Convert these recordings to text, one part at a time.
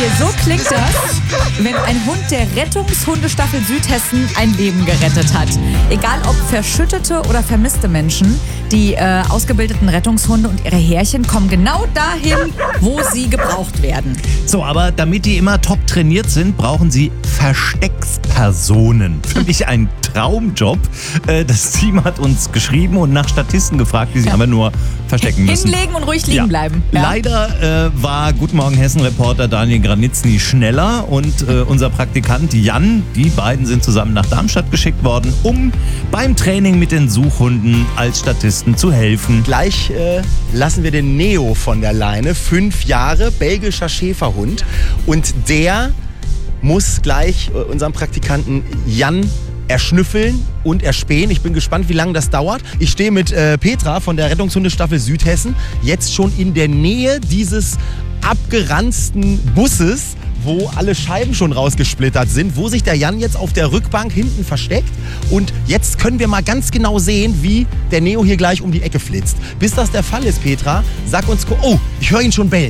so klingt das, wenn ein Hund der Rettungshundestaffel Südhessen ein Leben gerettet hat. Egal ob verschüttete oder vermisste Menschen, die ausgebildeten Rettungshunde und ihre Härchen kommen genau dahin, wo sie gebraucht werden. So, aber damit die immer top trainiert sind, brauchen sie Versteckspersonen. Für mich ein Traumjob. Das Team hat uns geschrieben und nach Statisten gefragt, die sich aber nur verstecken müssen. Hinlegen und ruhig liegen bleiben. Ja. Leider war Guten Morgen Hessen-Reporter Daniel Granitzny schneller und unser Praktikant Jan, die beiden sind zusammen nach Darmstadt geschickt worden, um beim Training mit den Suchhunden als Statisten zu helfen. Gleich lassen wir den Neo von der Leine, 5 Jahre, belgischer Schäferhund. Und der muss gleich unseren Praktikanten Jan erschnüffeln und erspähen. Ich bin gespannt, wie lange das dauert. Ich stehe mit Petra von der Rettungshundestaffel Südhessen jetzt schon in der Nähe dieses abgeranzten Busses, wo alle Scheiben schon rausgesplittert sind, wo sich der Jan jetzt auf der Rückbank hinten versteckt. Und jetzt können wir mal ganz genau sehen, wie der Neo hier gleich um die Ecke flitzt. Bis das der Fall ist, Petra, sag uns kurz... Oh, ich höre ihn schon bellen.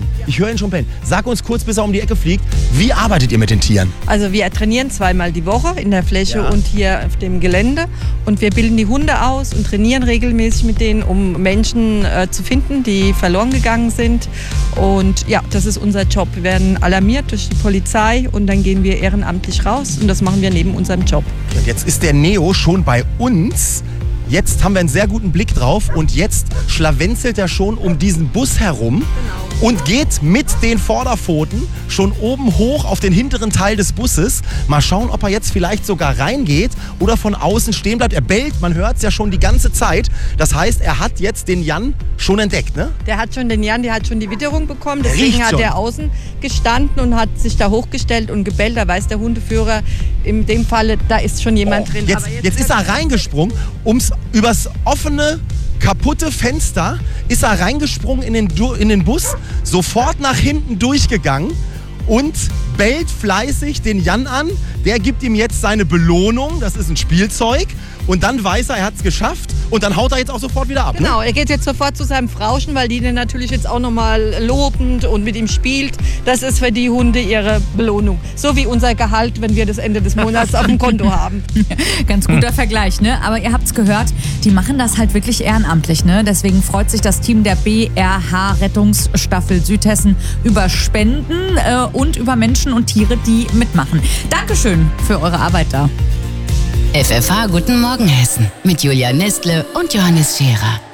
Sag uns kurz, bis er um die Ecke fliegt, wie arbeitet ihr mit den Tieren? Also wir trainieren 2-mal die Woche in der Fläche und hier auf dem Gelände. Und wir bilden die Hunde aus und trainieren regelmäßig mit denen, um Menschen zu finden, die verloren gegangen sind. Und ja, das ist unser Job. Wir werden alarmiert durch die Polizei und dann gehen wir ehrenamtlich raus und das machen wir neben unserem Job. Und jetzt ist der Neo schon bei uns. Jetzt haben wir einen sehr guten Blick drauf und jetzt schlawenzelt er schon um diesen Bus herum und geht mit den Vorderpfoten schon oben hoch auf den hinteren Teil des Busses. Mal schauen, ob er jetzt vielleicht sogar reingeht oder von außen stehen bleibt. Er bellt, man hört es ja schon die ganze Zeit. Das heißt, er hat jetzt den Jan schon entdeckt, ne? Der hat schon den Jan, der hat schon die Witterung bekommen. Deswegen hat er außen gestanden und hat sich da hochgestellt und gebellt. Da weiß der Hundeführer in dem Falle, da ist schon jemand drin. Jetzt ist er reingesprungen, übers offene, kaputte Fenster ist er reingesprungen in den Bus, sofort nach hinten durchgegangen und bellt fleißig den Jan an. Der gibt ihm jetzt seine Belohnung, das ist ein Spielzeug. Und dann weiß er hat es geschafft und dann haut er jetzt auch sofort wieder ab. Genau, ne? Er geht jetzt sofort zu seinem Frauchen, weil die den natürlich jetzt auch nochmal lobend und mit ihm spielt. Das ist für die Hunde ihre Belohnung. So wie unser Gehalt, wenn wir das Ende des Monats auf dem Konto haben. Ganz guter Vergleich, ne? Aber ihr habt's gehört, die machen das halt wirklich ehrenamtlich, ne? Deswegen freut sich das Team der BRH Rettungsstaffel Südhessen über Spenden und über Menschen und Tiere, die mitmachen. Dankeschön für eure Arbeit da. FFH Guten Morgen Hessen mit Julia Nestle und Johannes Scherer.